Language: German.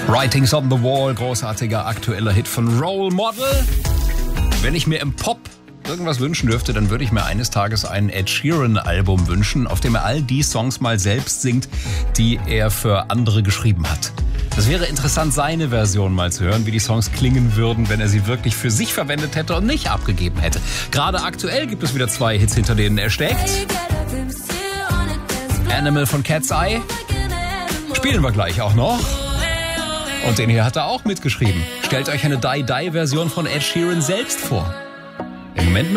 Writings on the Wall, großartiger aktueller Hit von Role Model. Wenn ich mir im Pop irgendwas wünschen dürfte, dann würde ich mir eines Tages ein Ed Sheeran-Album wünschen, auf dem er all die Songs mal selbst singt, die er für andere geschrieben hat. Das wäre interessant, seine Version mal zu hören, wie die Songs klingen würden, wenn er sie wirklich für sich verwendet hätte und nicht abgegeben hätte. Gerade aktuell gibt es wieder 2 Hits, hinter denen er steckt. Animal von Cat's Eye spielen wir gleich auch noch. Und den hier hat er auch mitgeschrieben. Stellt euch eine Die-Die-Version von Ed Sheeran selbst vor. Im Moment